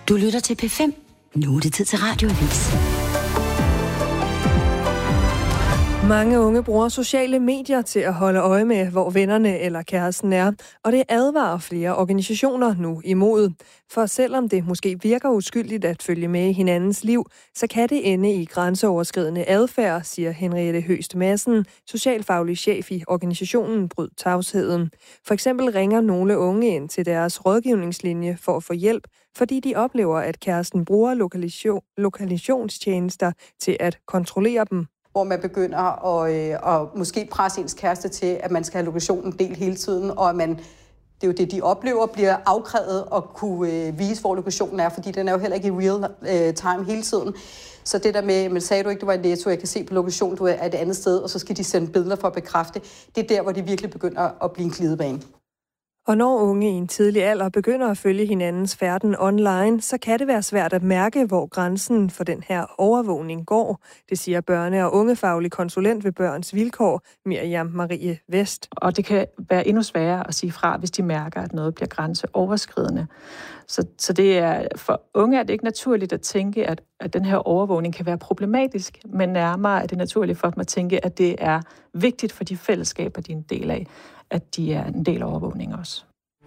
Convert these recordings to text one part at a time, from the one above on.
Du lytter til P5. Nu er det tid til Radioavis. Mange unge bruger sociale medier til at holde øje med, hvor vennerne eller kæresten er, og det advarer flere organisationer nu imod. For selvom det måske virker uskyldigt at følge med i hinandens liv, så kan det ende i grænseoverskridende adfærd, siger Henriette Høst Madsen, socialfaglig chef i organisationen Bryd Tavsheden. For eksempel ringer nogle unge ind til deres rådgivningslinje for at få hjælp, fordi de oplever, at kæresten bruger lokalisationstjenester til at kontrollere dem. Hvor man begynder at måske presse ens kæreste til, at man skal have lokationen delt hele tiden, og at det er jo det, de oplever, bliver afkrævet at kunne vise, hvor lokationen er, fordi den er jo heller ikke i real time hele tiden. Så det der med, men sagde du ikke, du var i Netto, jeg kan se på lokationen, du er et andet sted, og så skal de sende billeder for at bekræfte. Det er der, hvor de virkelig begynder at blive en glidebane. Og når unge i en tidlig alder begynder at følge hinandens færden online, så kan det være svært at mærke, hvor grænsen for den her overvågning går. Det siger børne- og ungefaglig konsulent ved Børns Vilkår, Miriam Marie Vest. Og det kan være endnu sværere at sige fra, hvis de mærker, at noget bliver grænseoverskridende. Så det er, for unge er det ikke naturligt at tænke, at den her overvågning kan være problematisk, men nærmere er det naturligt for dem at tænke, at det er vigtigt for de fællesskaber, de er en del af, at de er en del af overvågning også.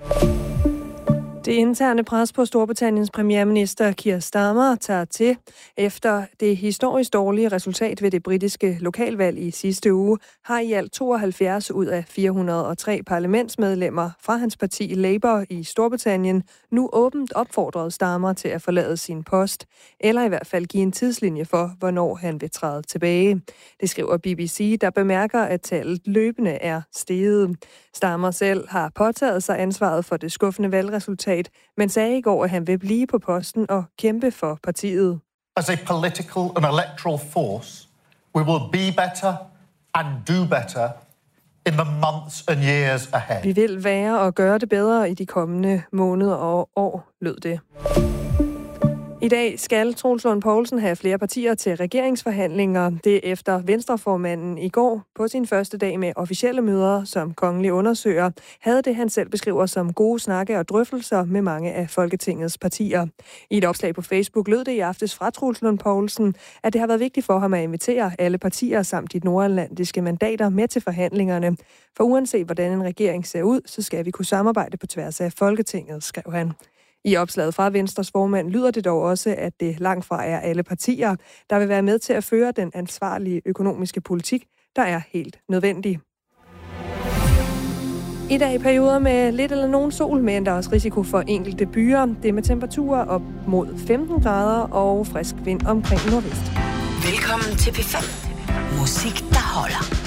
Det interne pres på Storbritanniens premierminister Keir Starmer tager til. Efter det historisk dårlige resultat ved det britiske lokalvalg i sidste uge, har i alt 72 ud af 403 parlamentsmedlemmer fra hans parti Labour i Storbritannien nu åbent opfordret Starmer til at forlade sin post, eller i hvert fald give en tidslinje for, hvornår han vil træde tilbage. Det skriver BBC, der bemærker, at tallet løbende er steget. Starmer selv har påtaget sig ansvaret for det skuffende valgresultat, men sagde i går, at han vil blive på posten og kæmpe for partiet. As a political and electoral force, we will be better and do better in the months and years ahead. Vi vil være og gøre det bedre i de kommende måneder og år, lød det. I dag skal Troels Lund Poulsen have flere partier til regeringsforhandlinger. Det efter Venstreformanden i går på sin første dag med officielle møder som kongelig undersøger, havde det han selv beskriver som gode snakke og drøftelser med mange af Folketingets partier. I et opslag på Facebook lød det i aftes fra Troels Lund Poulsen, at det har været vigtigt for ham at invitere alle partier samt de nordatlantiske mandater med til forhandlingerne. For uanset hvordan en regering ser ud, så skal vi kunne samarbejde på tværs af Folketinget, skrev han. I opslaget fra Venstres formand lyder det dog også, at det langt fra er alle partier, der vil være med til at føre den ansvarlige økonomiske politik, der er helt nødvendig. I dag perioder med lidt eller nogen sol, men der er også risiko for enkelte byer. Det er med temperaturer op mod 15 grader og frisk vind omkring nordvest. Velkommen til P5. Musik, der holder.